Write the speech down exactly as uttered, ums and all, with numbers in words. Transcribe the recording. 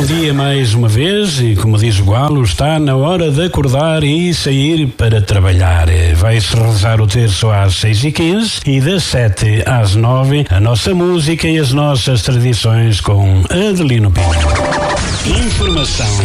dia mais uma vez e, como diz o Galo, está na hora de acordar e sair para trabalhar. Vai-se rezar o terço às seis e quinze e das sete às nove a nossa música e as nossas tradições com Adelino Pina. Informação